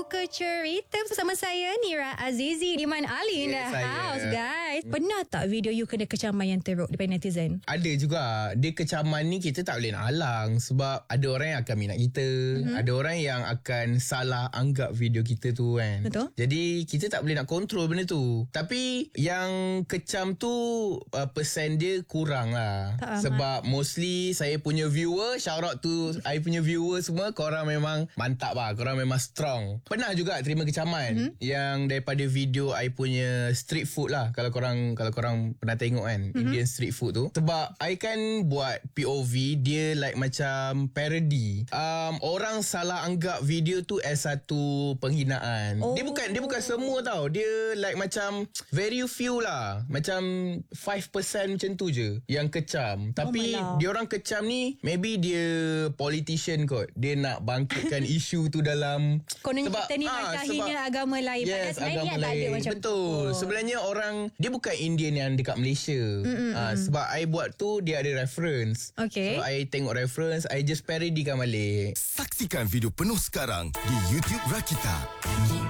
Muka Cerita bersama saya Nira Azizi, Iman Ali in the house, guys. Pernah tak video you kena kecaman yang teruk daripada netizen? Ada juga. Dia kecaman ni kita tak boleh nak halang, sebab ada orang yang akan minat kita, ada orang yang akan salah anggap video kita tu kan. Betul. Jadi kita tak boleh nak kontrol benda tu. Tapi yang kecam tu persen dia kurang lah. Sebab mostly saya punya viewer, shout out to I punya viewer semua, korang memang mantap lah, korang memang strong. Pernah juga terima kecaman yang daripada video I punya street food lah. Kalau korang pernah tengok kan, Indian street food tu. Sebab I kan buat POV, dia like macam parody. Orang salah anggap video tu as satu penghinaan. Dia bukan semua tau. Dia like macam very few lah. Macam 5% macam tu je yang kecam. Tapi dia orang kecam ni maybe dia politician kot. Dia nak bangkitkan isu tu dalam Konon kita ni macam hina agama lain. Yes, padahal agama tak ada lain. macam Betul. Sebenarnya orang, dia bukan Indian yang dekat Malaysia. Sebab I buat tu dia ada reference. Okay. So I tengok reference, I just parodykan balik. Saksikan video penuh sekarang di YouTube Rakita.